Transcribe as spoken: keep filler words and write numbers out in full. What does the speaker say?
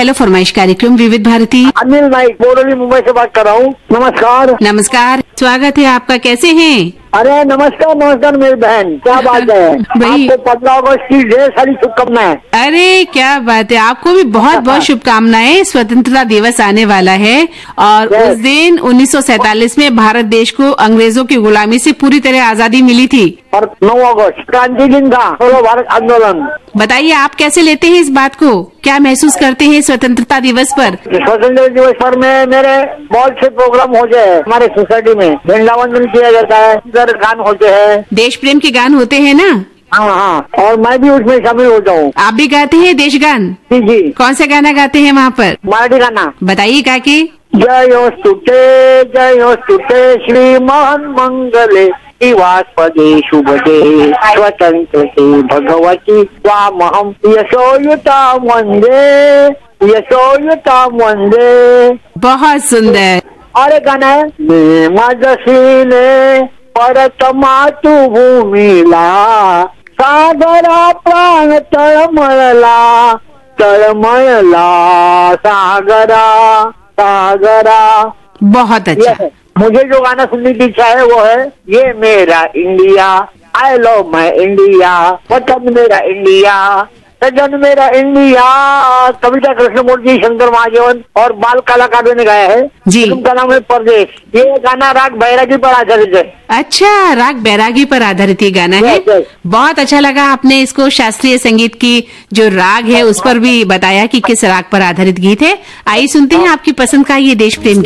Hello फरमाइश कार्यक्रम विविध भारती। अनिल नाइक बोरोली मुंबई से बात कर रहा हूँ। नमस्कार। नमस्कार, स्वागत है आपका। कैसे हैं? अरे नमस्कार नमस्कार मेरी बहन, क्या बात है। भाई आपको पंद्रह अगस्त की ढेर सारी शुभकामनाएं। अरे क्या बात है, आपको भी बहुत बहुत शुभकामनाएं। स्वतंत्रता दिवस आने वाला है और Yes. उस दिन उन्नीस सौ सैतालीस में भारत देश को अंग्रेजों की गुलामी से पूरी तरह आजादी मिली थी। और नौ अगस्त क्रांति दिन था, चलो भारत आंदोलन। बताइए आप कैसे लेते हैं इस बात को, क्या महसूस करते हैं स्वतंत्रता दिवस पर? स्वतंत्रता दिवस पर में मेरे बहुत से प्रोग्राम होते हैं। हमारे सोसाइटी में झंडा वंदन किया जाता है, इधर गान होते हैं, देश प्रेम के गान होते हैं ना? हाँ हाँ, और मैं भी उसमें शामिल होता हूँ। आप भी गाते हैं देश गान? जी जी। कौन सा गाना गाते हैं वहाँ पर? मराठी गाना। बताइए काकी। जयोस्तुते जयोस्तुते श्री महान मंगले शिवास्पदे शुभदे स्वतंत्रते भगवती स्वामहम यशोयुता वंदे यशोयुता वंदे। बहुत सुंदर। और एक गाना है, मैं माझसीने परत मातृभूमीला सागरा प्राण तळमळला तळमळला सागरा सागरा। बहुत अच्छा। ये मुझे जो गाना सुनने की इच्छा है वो है, ये मेरा India, I love my India, वतन मेरा इंडिया, सजन मेरा इंडिया। कविता कृष्णमूर्ति, शंकर महादेवन और बाल कलाकारों ने गाया है जी। फिल्म का नाम है परदेश। ये गाना राग बैरागी पर आधारित है। अच्छा, राग बैरागी पर आधारित ये गाना है। Yes, yes. बहुत अच्छा लगा आपने इसको शास्त्रीय संगीत की जो राग है उस पर भी बताया कि किस राग पर आधारित गीत है। आइए सुनते हैं आपकी पसंद का ये देश प्रेम